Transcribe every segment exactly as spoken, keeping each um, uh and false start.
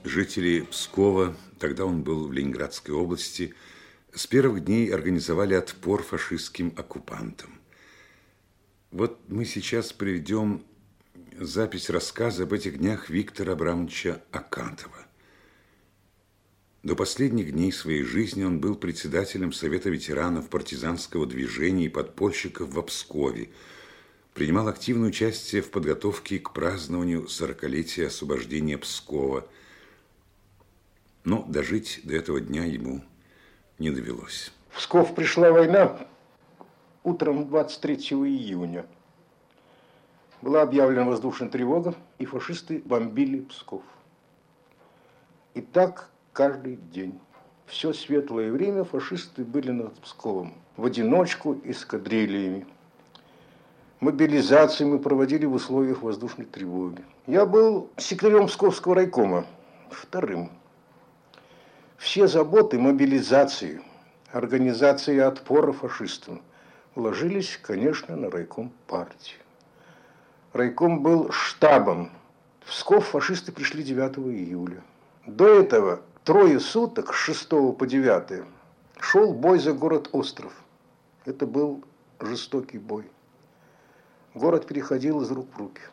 Жители Пскова, тогда он был в Ленинградской области, с первых дней организовали отпор фашистским оккупантам. Вот мы сейчас приведем запись рассказа об этих днях Виктора Абрамовича Акатова. До последних дней своей жизни он был председателем Совета ветеранов партизанского движения и подпольщиков в Пскове, принимал активное участие в подготовке к празднованию сорокалетия освобождения Пскова, но дожить до этого дня ему не довелось. В Псков пришла война утром двадцать третьего июня. Была объявлена воздушная тревога, и фашисты бомбили Псков. И так каждый день. Все светлое время фашисты были над Псковом в одиночку эскадрильями. Мобилизацию мы проводили в условиях воздушной тревоги. Я был секретарем Псковского райкома, вторым. Все заботы мобилизации, организации отпора фашистам ложились, конечно, на райком партии. Райком был штабом. В Псков фашисты пришли девятого июля. До этого трое суток, с шестого по девятое, шел бой за город Остров. Это был жестокий бой. Город переходил из рук в руки.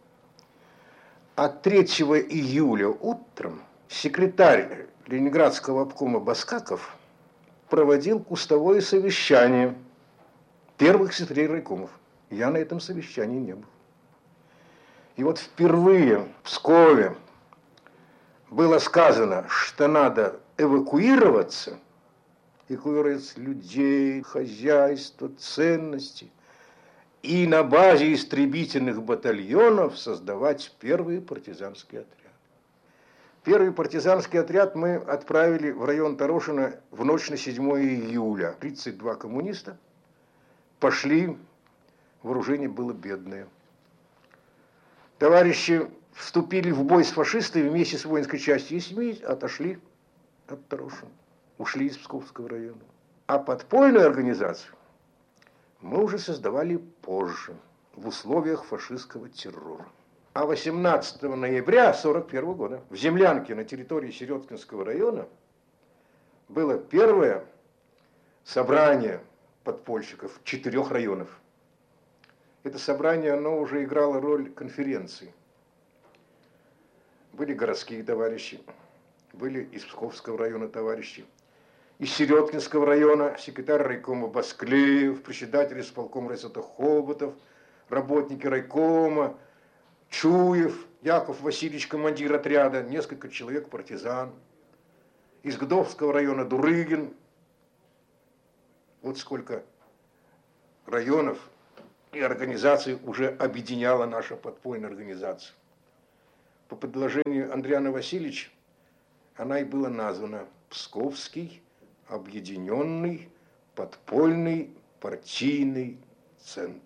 А третьего июля утром секретарь Ленинградского обкома Баскаков проводил кустовое совещание первых секретарей райкомов. Я на этом совещании не был. И вот впервые в Пскове было сказано, что надо эвакуироваться, эвакуировать людей, хозяйство, ценности, и на базе истребительных батальонов создавать первый партизанский отряд. Первый партизанский отряд мы отправили в район Тарошино в ночь на седьмое июля. тридцать два коммуниста пошли, вооружение было бедное. Товарищи вступили в бой с фашистами вместе с воинской частью и СМИ, отошли от Тарошина, ушли из Псковского района. А подпольную организацию мы уже создавали позже, в условиях фашистского террора. А восемнадцатого ноября сорок первого года в землянке на территории Середкинского района было первое собрание подпольщиков четырех районов. Это собрание, оно уже играло роль конференции. Были городские товарищи, были из Псковского района товарищи, из Середкинского района секретарь райкома Басклеев, председатель исполкома райсота Хоботов, работники райкома, Чуев, Яков Васильевич, командир отряда, несколько человек партизан, из Гдовского района Дурыгин. Вот сколько районов и организаций уже объединяла наша подпольная организация. По предложению Андриана Васильевича она и была названа Псковский объединенный подпольный партийный центр.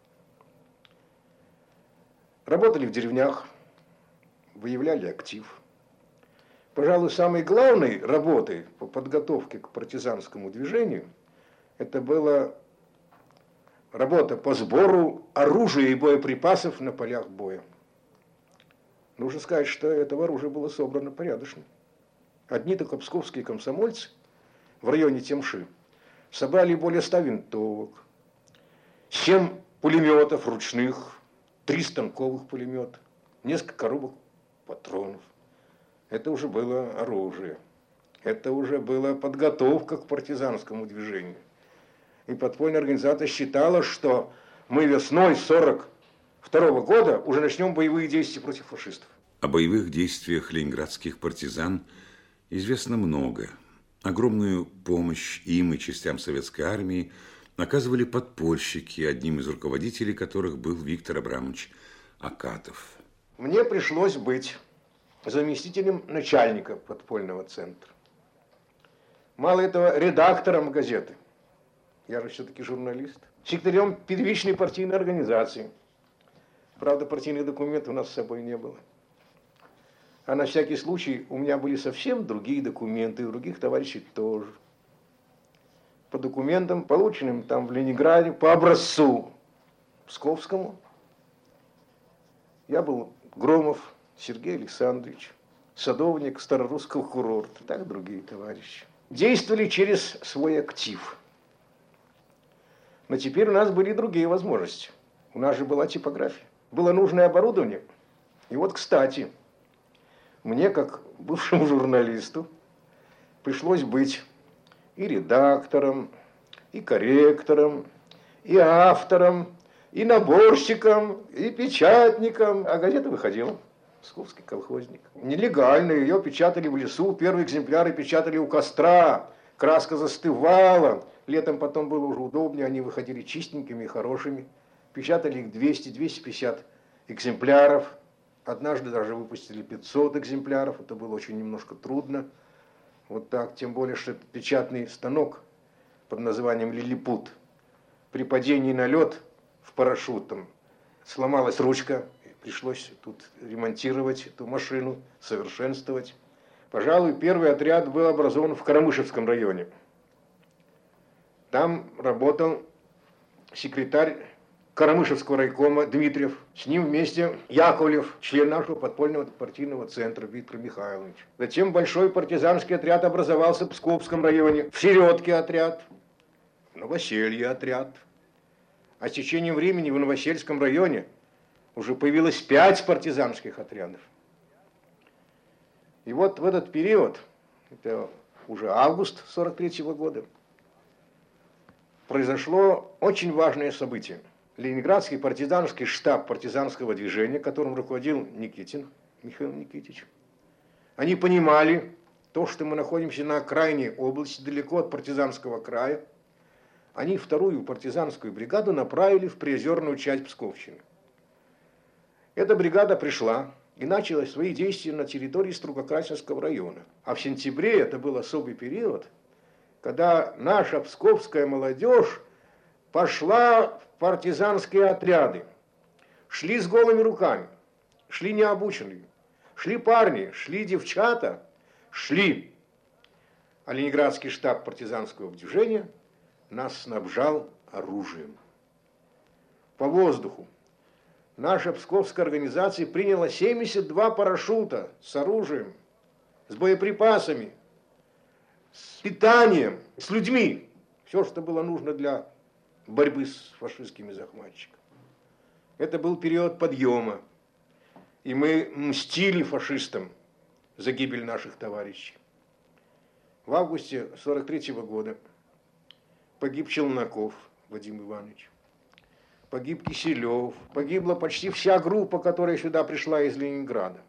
Работали в деревнях, выявляли актив. Пожалуй, самой главной работой по подготовке к партизанскому движению это была работа по сбору оружия и боеприпасов на полях боя. Нужно сказать, что этого оружия было собрано порядочно. Одни только псковские комсомольцы в районе Темши собрали более ста винтовок, семь пулеметов ручных, три станковых пулемета, несколько коробок патронов. Это уже было оружие. Это уже была подготовка к партизанскому движению. И подпольная организация считала, что мы весной сорок второго года уже начнем боевые действия против фашистов. О боевых действиях ленинградских партизан известно много. Огромную помощь им и частям советской армии оказывали подпольщики, одним из руководителей которых был Виктор Абрамович Акатов. Мне пришлось быть заместителем начальника подпольного центра. Мало этого, редактором газеты. Я же все-таки журналист. Секретарем первичной партийной организации. Правда, партийных документов у нас с собой не было. А на всякий случай у меня были совсем другие документы, и у других товарищей тоже. По документам, полученным там в Ленинграде, по образцу псковскому, я был Громов Сергей Александрович, садовник Старорусского курорта, так другие товарищи. Действовали через свой актив. Но теперь у нас были другие возможности. У нас же была типография, было нужное оборудование. И вот, кстати, мне, как бывшему журналисту, пришлось быть и редактором, и корректором, и автором, и наборщиком, и печатником. А газета выходила. Псковский колхозник. Нелегально ее печатали в лесу. Первые экземпляры печатали у костра. Краска застывала. Летом потом было уже удобнее. Они выходили чистенькими и хорошими. Печатали их двести — двести пятьдесят экземпляров. Однажды даже выпустили пятьсот экземпляров. Это было очень немножко трудно. Вот так. Тем более, что это печатный станок под названием «Лилипут». При падении на лед в парашют там сломалась ручка. Пришлось тут ремонтировать эту машину, совершенствовать. Пожалуй, первый отряд был образован в Карамышевском районе. Там работал секретарь Карамышевского райкома Дмитриев. С ним вместе Яковлев, член нашего подпольного партийного центра Виктор Михайлович. Затем большой партизанский отряд образовался в Псковском районе. В Середке отряд, в Новоселье отряд. А с течением времени в Новосельском районе уже появилось пять партизанских отрядов. И вот в этот период, это уже август сорок третьего года, произошло очень важное событие. Ленинградский партизанский штаб партизанского движения, которым руководил Никитин, Михаил Никитич, они понимали то, что мы находимся на окраине области, далеко от партизанского края. Они вторую партизанскую бригаду направили в приозерную часть Псковщины. Эта бригада пришла и начала свои действия на территории Строгокрасинского района. А в сентябре, это был особый период, когда наша псковская молодежь пошла в партизанские отряды. Шли с голыми руками, шли необученные, шли парни, шли девчата, шли. А Ленинградский штаб партизанского движения нас снабжал оружием. По воздуху наша псковская организация приняла семьдесят два парашюта с оружием, с боеприпасами, с питанием, с людьми. Все, что было нужно для борьбы с фашистскими захватчиками. Это был период подъема. И мы мстили фашистам за гибель наших товарищей. В августе сорок третьего года погиб Челноков Вадим Иванович. Погиб Киселев. Погибла почти вся группа, которая сюда пришла из Ленинграда.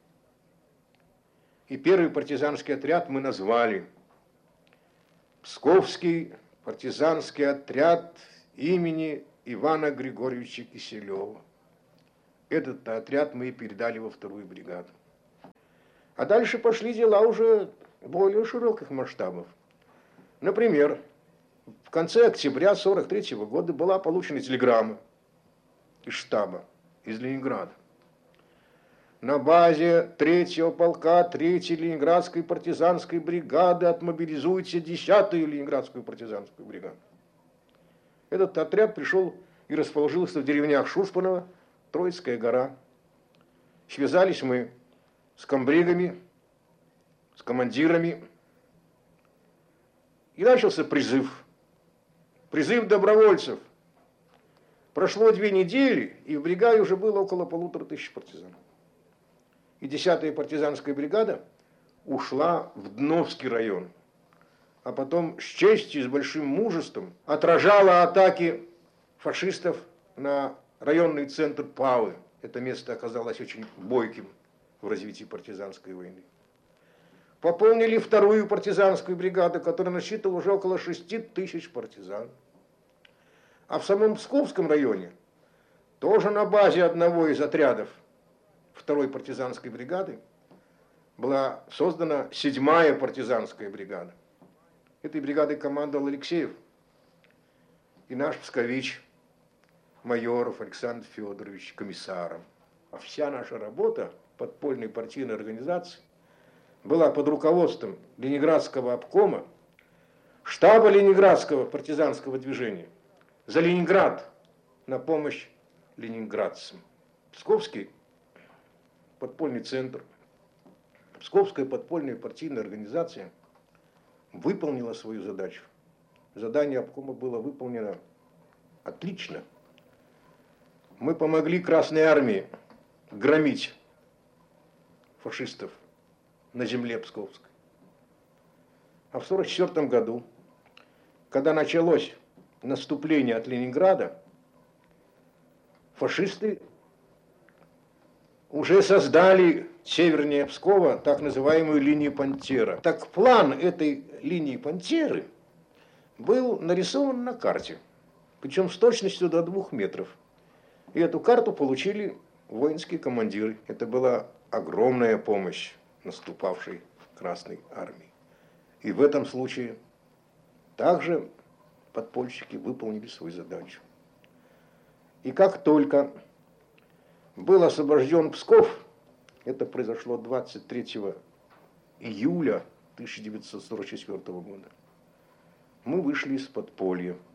И первый партизанский отряд мы назвали Псковский партизанский отряд имени Ивана Григорьевича Киселева. Этот отряд мы и передали во вторую бригаду. А дальше пошли дела уже более широких масштабов. Например, в конце октября сорок третьего года была получена телеграмма из штаба, из Ленинграда. На базе третьего полка третьей Ленинградской партизанской бригады отмобилизуйте десятую Ленинградскую партизанскую бригаду. Этот отряд пришел и расположился в деревнях Шушпаново, Троицкая гора. Связались мы с комбригами, с командирами. И начался призыв. Призыв добровольцев. Прошло две недели, и в бригаде уже было около полутора тысяч партизан. И десятая партизанская бригада ушла в Дновский район. А потом с честью и с большим мужеством отражала атаки фашистов на районный центр Павы. Это место оказалось очень бойким в развитии партизанской войны. Пополнили вторую партизанскую бригаду, которая насчитывала уже около шести тысяч партизан. А в самом Псковском районе, тоже на базе одного из отрядов второй партизанской бригады, была создана седьмая партизанская бригада. Этой бригадой командовал Алексеев и наш пскович Майоров Александр Федорович комиссаром. А вся наша работа подпольной партийной организации была под руководством Ленинградского обкома, штаба Ленинградского партизанского движения, за Ленинград на помощь ленинградцам. Псковский подпольный центр, Псковская подпольная партийная организация выполнила свою задачу. Задание обкома было выполнено отлично. Мы помогли Красной Армии громить фашистов на земле Псковской. А в сорок четвёртом году, когда началось наступление от Ленинграда, фашисты уже создали севернее Пскова так называемую линию Пантера. Так план этой линии Пантеры был нарисован на карте, причем с точностью до двух метров. И эту карту получили воинские командиры. Это была огромная помощь наступавшей Красной Армии. И в этом случае также подпольщики выполнили свою задачу. И как только был освобожден Псков, это произошло двадцать третьего июля тысяча девятьсот сорок четвёртого года, мы вышли из подполья.